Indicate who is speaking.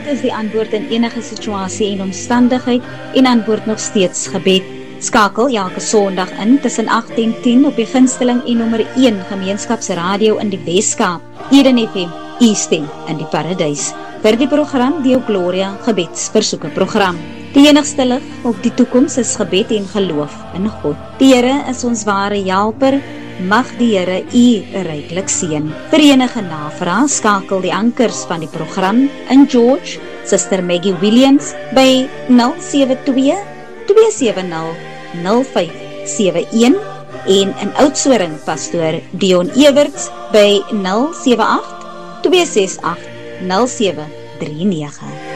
Speaker 1: is die antwoord in enige situasie en omstandigheid en antwoord nog steeds gebed. Skakel elke Sondag in tussen 8 en 10 op die gunsteling en nommer 1 gemeenskapsradio in die Weskaap, Eden FM, u stem in die paradys. Vir die program Deo Gloria gebedsversoeke program. Die enigste lig op die toekoms is gebed en geloof in God. Die Here is ons ware helper, mag die Here u ryklik seën. Vir enige navraag skakel die ankers van die program in George, Suster Maggie Williams by 072-270-0571 en in Oudtshoorn Pastoor Dion Everts by 078-268-0739.